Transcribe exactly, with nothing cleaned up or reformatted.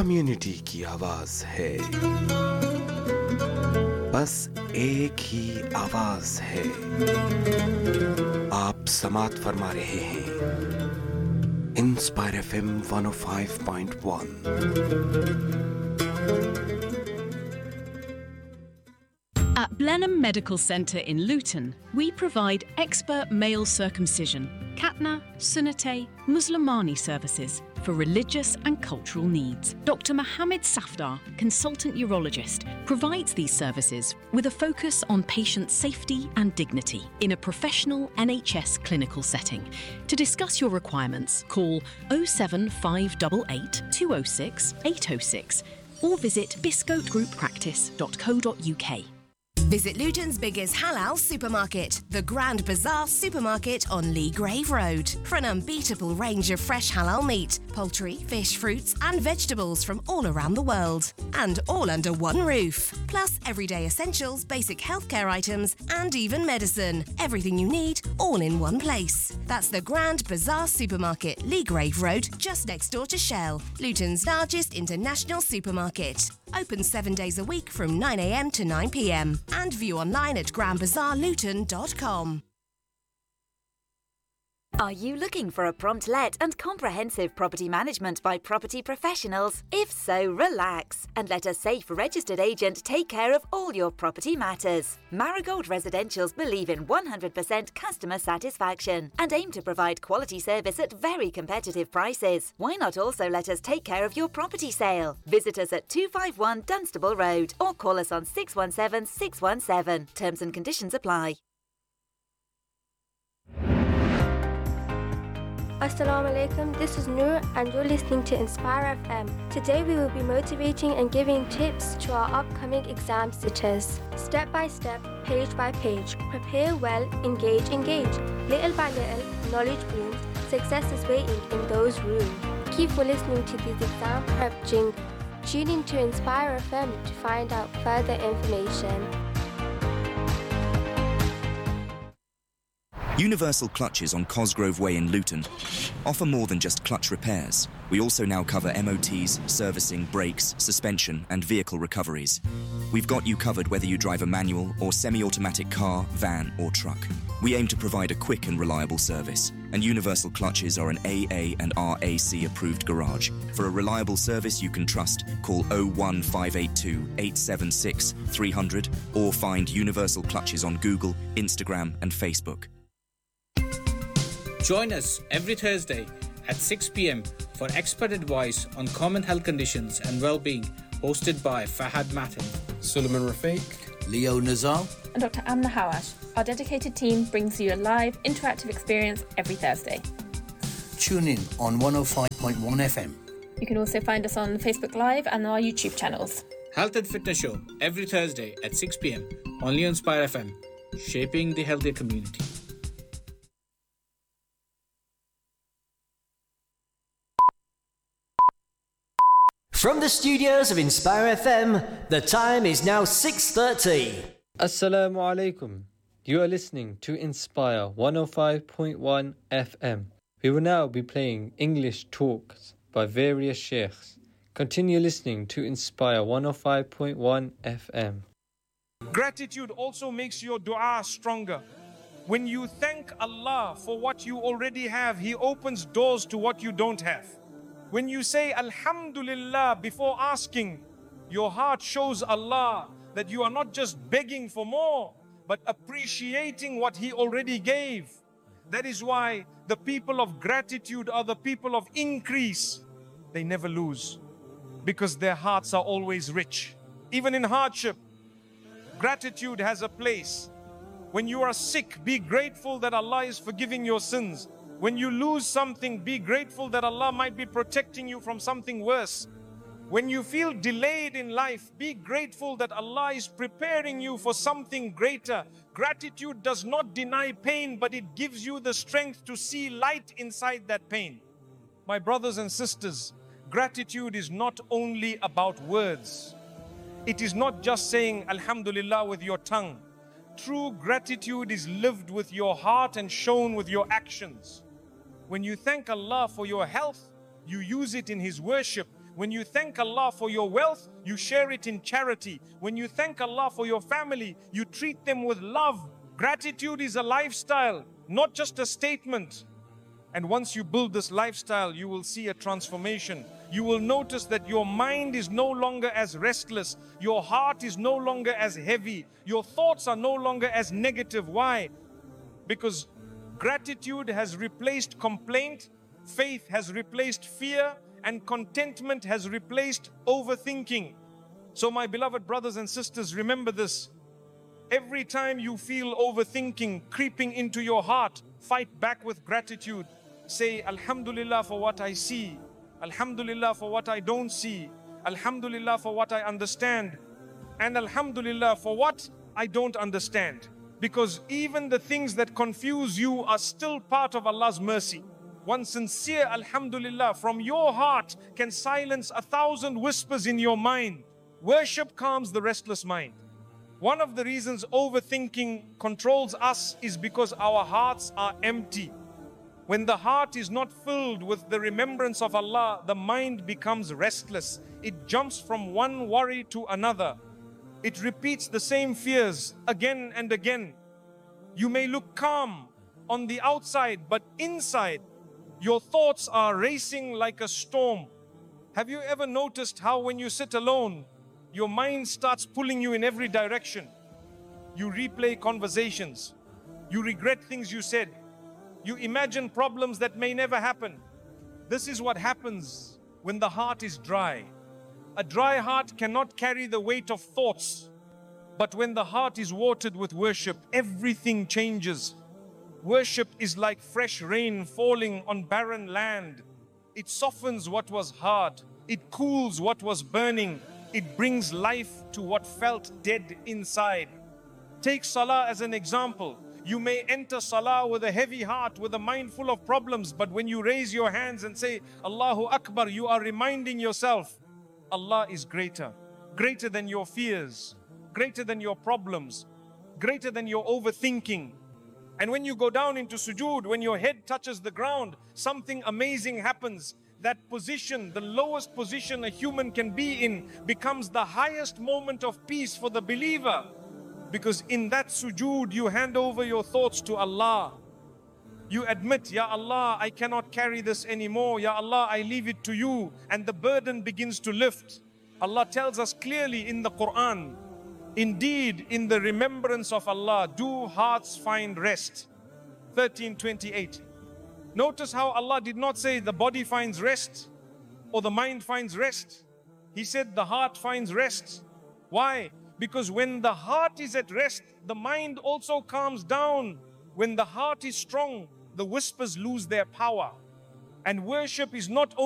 Community की आवाज है, बस एक ही आवाज है। आप समात फरमा रहे हैं inspire FM one oh five point one। At Blenheim Medical Centre in Luton, we provide expert male circumcision, Khatna, Sunnate, Muslimani services for religious and cultural needs. Doctor Mohammed Safdar, consultant urologist, provides these services with a focus on patient safety and dignity in a professional N H S clinical setting. To discuss your requirements, call oh seven five eight eight, two oh six, eight oh six or visit biscote group practice dot co dot uk. Visit Luton's biggest halal supermarket, the Grand Bazaar Supermarket on Lee Grave Road, for an unbeatable range of fresh halal meat, poultry, fish, fruits and vegetables from all around the world. And all under one roof. Plus everyday essentials, basic healthcare items and even medicine. Everything you need, all in one place. That's the Grand Bazaar Supermarket, Lee Grave Road, just next door to Shell, Luton's largest international supermarket. Open seven days a week from nine a m to nine p m and view online at grand bazaar luton dot com. Are you looking for a prompt let and comprehensive property management by property professionals? If so, relax and let a safe registered agent take care of all your property matters. Marigold Residentials believe in one hundred percent customer satisfaction and aim to provide quality service at very competitive prices. Why not also let us take care of your property sale? Visit us at two five one Dunstable Road or call us on six one seven six one seven. Terms and conditions apply. Assalamu alaikum, this is Noor and you're listening to Inspire F M. Today we will be motivating and giving tips to our upcoming exam sitters. Step by step, page by page, prepare well, engage, engage. Little by little, knowledge blooms, success is waiting in those rooms. Keep for listening to these exam prep jingles. Tune in to Inspire F M to find out further information. Universal Clutches on Cosgrove Way in Luton offer more than just clutch repairs. We also now cover M O Ts, servicing, brakes, suspension and vehicle recoveries. We've got you covered whether you drive a manual or semi-automatic car, van or truck. We aim to provide a quick and reliable service, and Universal Clutches are an A A and R A C approved garage. For a reliable service you can trust, call oh one five eight two, eight seven six, three hundred or find Universal Clutches on Google, Instagram and Facebook. Join us every Thursday at six p m for expert advice on common health conditions and well-being, hosted by Fahad Matin, Suleiman Rafiq, Leo Nazar and Doctor Amna Hawash. Our dedicated team brings you a live, interactive experience every Thursday. Tune in on one oh five point one F M. You can also find us on Facebook Live and our YouTube channels. Health and Fitness Show every Thursday at six p m only on Inspire F M, shaping the healthier community. From the studios of Inspire F M, the time is now six thirty. Assalamu alaikum. You are listening to Inspire one oh five point one F M. We will now be playing English talks by various sheikhs. Continue listening to Inspire one oh five point one F M. Gratitude also makes your dua stronger. When you thank Allah for what you already have, He opens doors to what you don't have. When you say Alhamdulillah before asking, your heart shows Allah that you are not just begging for more, but appreciating what He already gave. That is why the people of gratitude are the people of increase. They never lose because their hearts are always rich. Even in hardship, gratitude has a place. When you are sick, be grateful that Allah is forgiving your sins. When you lose something, be grateful that Allah might be protecting you from something worse. When you feel delayed in life, be grateful that Allah is preparing you for something greater. Gratitude does not deny pain, but it gives you the strength to see light inside that pain. My brothers and sisters, gratitude is not only about words. It is not just saying Alhamdulillah with your tongue. True gratitude is lived with your heart and shown with your actions. When you thank Allah for your health, you use it in His worship. When you thank Allah for your wealth, you share it in charity. When you thank Allah for your family, you treat them with love. Gratitude is a lifestyle, not just a statement. And once you build this lifestyle, you will see a transformation. You will notice that your mind is no longer as restless. Your heart is no longer as heavy. Your thoughts are no longer as negative. Why? Because gratitude has replaced complaint, faith has replaced fear, and contentment has replaced overthinking. So my beloved brothers and sisters, remember this. Every time you feel overthinking creeping into your heart, fight back with gratitude. Say, Alhamdulillah for what I see. Alhamdulillah for what I don't see. Alhamdulillah for what I understand. And Alhamdulillah for what I don't understand. Because even the things that confuse you are still part of Allah's mercy. One sincere Alhamdulillah from your heart can silence a thousand whispers in your mind. Worship calms the restless mind. One of the reasons overthinking controls us is because our hearts are empty. When the heart is not filled with the remembrance of Allah, the mind becomes restless. It jumps from one worry to another. It repeats the same fears again and again. You may look calm on the outside, but inside, your thoughts are racing like a storm. Have you ever noticed how when you sit alone, your mind starts pulling you in every direction? You replay conversations. You regret things you said. You imagine problems that may never happen. This is what happens when the heart is dry. A dry heart cannot carry the weight of thoughts. But when the heart is watered with worship, everything changes. Worship is like fresh rain falling on barren land. It softens what was hard. It cools what was burning. It brings life to what felt dead inside. Take Salah as an example. You may enter Salah with a heavy heart, with a mind full of problems, but when you raise your hands and say, Allahu Akbar, you are reminding yourself, Allah is greater. Greater than your fears. Greater than your problems. Greater than your overthinking. And when you go down into sujood, when your head touches the ground, something amazing happens. That position, the lowest position a human can be in, becomes the highest moment of peace for the believer. Because in that sujood, you hand over your thoughts to Allah. You admit, Ya Allah, I cannot carry this anymore. Ya Allah, I leave it to you. And the burden begins to lift. Allah tells us clearly in the Quran, indeed, in the remembrance of Allah, do hearts find rest. thirteen twenty-eight. Notice how Allah did not say the body finds rest or the mind finds rest. He said the heart finds rest. Why? Because when the heart is at rest, the mind also calms down. When the heart is strong, the whispers lose their power. And worship is not only